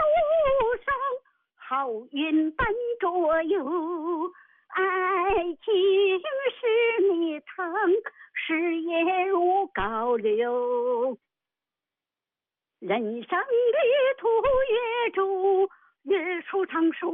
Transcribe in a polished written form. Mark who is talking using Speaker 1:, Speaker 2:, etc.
Speaker 1: 上好运伴着游，爱情使蜜糖，事业如高流。人生旅途越中，日出常数